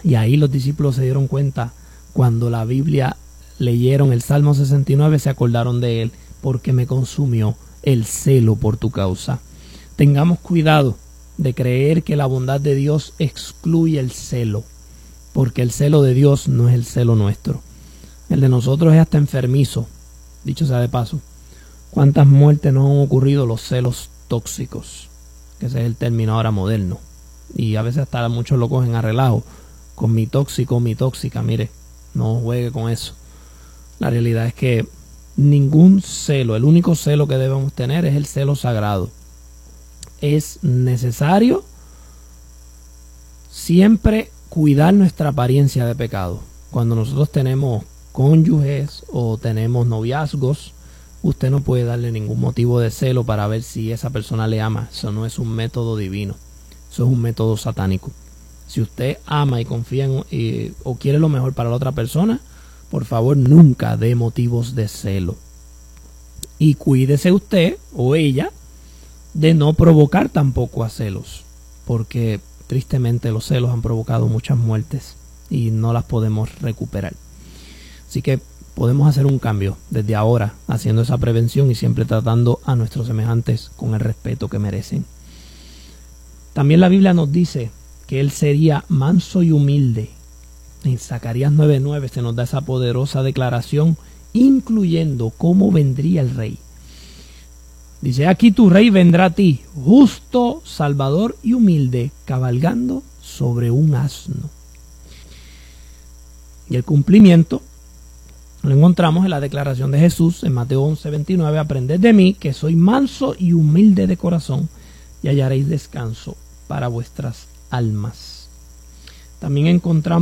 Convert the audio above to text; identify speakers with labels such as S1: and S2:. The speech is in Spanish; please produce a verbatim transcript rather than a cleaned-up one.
S1: Y ahí los discípulos se dieron cuenta, cuando la Biblia leyeron el Salmo sesenta y nueve, se acordaron de él, porque me consumió el celo por tu causa. Tengamos cuidado de creer que la bondad de Dios excluye el celo, porque el celo de Dios no es el celo nuestro. El de nosotros es hasta enfermizo, dicho sea de paso. ¿Cuántas muertes nos han ocurrido? Los celos tóxicos, que ese es el término ahora moderno. Y a veces hasta muchos lo cogen a relajo, con mi tóxico, mi tóxica. Mire, no juegue con eso. La realidad es que ningún celo, el único celo que debemos tener es el celo sagrado. Es necesario siempre cuidar nuestra apariencia de pecado. Cuando nosotros tenemos cónyuges o tenemos noviazgos, usted no puede darle ningún motivo de celo para ver si esa persona le ama. Eso no es un método divino, eso es un método satánico. Si usted ama y confía en, eh, o quiere lo mejor para la otra persona, por favor nunca dé motivos de celo. Y cuídese usted o ella de no provocar tampoco a celos, porque tristemente los celos han provocado muchas muertes y no las podemos recuperar. Así que podemos hacer un cambio desde ahora, haciendo esa prevención y siempre tratando a nuestros semejantes con el respeto que merecen. También la Biblia nos dice que Él sería manso y humilde. En Zacarías nueve nueve se nos da esa poderosa declaración, incluyendo cómo vendría el rey. Dice: aquí tu rey vendrá a ti, justo, salvador y humilde, cabalgando sobre un asno. Y el cumplimiento lo encontramos en la declaración de Jesús en Mateo once veintinueve: aprended de mí, que soy manso y humilde de corazón, y hallaréis descanso para vuestras almas. También encontramos